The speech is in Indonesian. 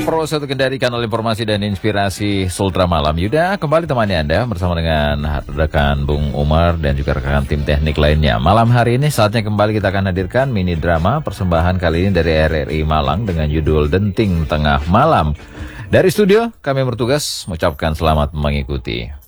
Proses dikendalikan oleh informasi dan inspirasi Sultra Malam. Yuda kembali temani Anda bersama dengan rekan Bung Umar dan juga rekan tim teknik lainnya. Malam hari ini saatnya kembali kita akan hadirkan mini drama persembahan kali ini dari RRI Malang dengan judul Denting Tengah Malam. Dari studio kami bertugas mengucapkan selamat mengikuti.